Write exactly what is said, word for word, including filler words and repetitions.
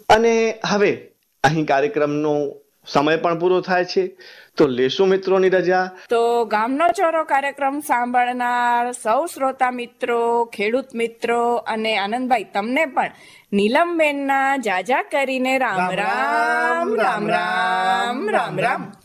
અને હવે અહીં કાર્યક્રમનો સમય પણ પૂરો થાય છે, તો લેશું મિત્રોની રજા. તો ગામનો ચોરો કાર્યક્રમ સાંભળનાર સૌ શ્રોતા મિત્રો, ખેડૂત મિત્રો અને આનંદભાઈ તમને પણ નીલમબેનના જાજા કરીને રામ રામ રામ રામ રામ રામ.